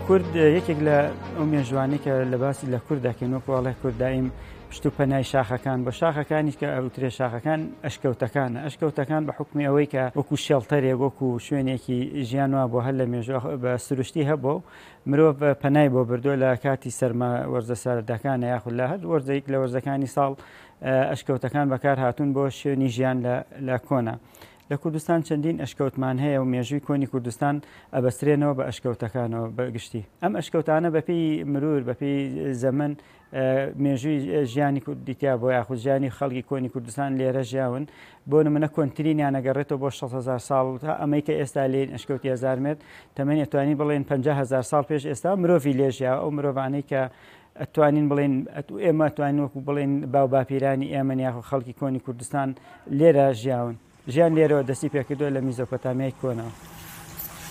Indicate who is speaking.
Speaker 1: کورد یەکێک لە ئەو مێژوانەی کە لە باسی لە کورد دەکەین وەکو وەڵێ کورد دائیم پشت و پەنای شاخەکان بە شاخەکانی کە ئەوترێ شاخەکان ئەشکەوتەکانە ئەشکەوتەکان بە حکمی ئەوەی کە وەکو شێڵتەرێک وەکو شوێنێکی ژیان وا بۆ هەر لە مێژوە بە سروشتی هەبوو مرۆڤ پەنای بۆ بردووە لە کاتی سەرما وەرزە ساردەکانە یاخود لە هەر وەرزەیەک لە وەرزەکانی ساڵ ئەشکەوتەکان بەکار هاتوون بۆ شوێنی ژیان لە کۆنا. لە کوردستان چەندین ئەشکەوتمان هەیە و مێژووی کۆنی کوردستان ئەبەسترێنەوە بە ئەشکەوتەکانەوە بەگشتی. ئەم ئەشکەوتانە بەپێی مرور بەپێی زەمن مێژووی ژیانی کوردیتیا بۆ یاخود ژیانی خەڵکی کۆنی کوردستان لێرە ژیاون بۆ نمونە کۆنترینیان ئەگەڕێتەوە بۆ 600,000 ساڵ تا ئەمەی کە ئێستا لێن ئەشکەوتی 1000 متر تەمەنی ئەتوانی بڵێن 50,000 ساڵ پێش ئێستا مرۆڤی لێژیا ئەو مرۆڤانەی کە ئەتوانین بڵێن ئێمە ئەتوانین وەکو بڵێن باو باپیرانی ئێمە یاخود خەڵکی کۆنی کوردستان لێرە ژیاون. ژیان لێرەوە دەستی پێکردووە لە میزۆپۆتامیای کۆنەوە.